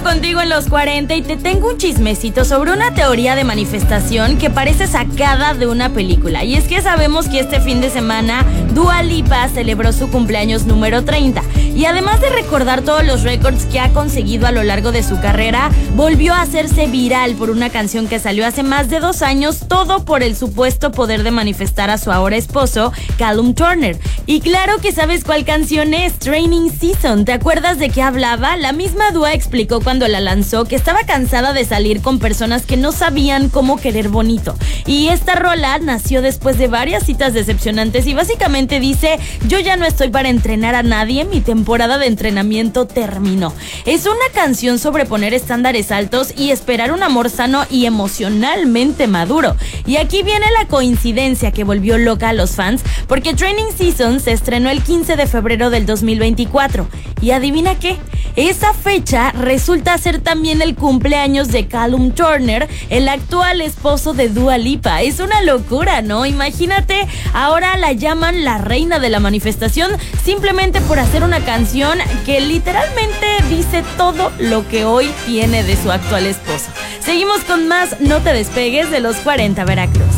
Regreso contigo en los 40 y te tengo un chismecito sobre una teoría de manifestación que parece sacada de una película. Y es que sabemos que este fin de semana Dua Lipa celebró su cumpleaños número 30. Y además de recordar todos los récords que ha conseguido a lo largo de su carrera, volvió a hacerse viral por una canción que salió hace más de 2 años, todo por el supuesto poder de manifestar a su ahora esposo, Callum Turner. Y claro que sabes cuál canción es, Training Season. ¿Te acuerdas de qué hablaba? La misma Dua explicó cuando la lanzó que estaba cansada de salir con personas que no sabían cómo querer bonito. Y esta rola nació después de varias citas decepcionantes y básicamente dice: yo ya no estoy para entrenar a nadie, mi temporada de entrenamiento terminó. Es una canción sobre poner estándares altos y esperar un amor sano y emocionalmente maduro. Y aquí viene la coincidencia que volvió loca a los fans, porque Training Season se estrenó el 15 de febrero del 2024. Y adivina qué, esa fecha resulta ser también el cumpleaños de Callum Turner, el actual esposo de Dua Lipa. Es una locura, ¿no? Imagínate, ahora la llaman la reina de la manifestación simplemente por hacer una canción que literalmente dice todo lo que hoy tiene de su actual esposo. Seguimos con más, no te despegues de los 40 Veracruz.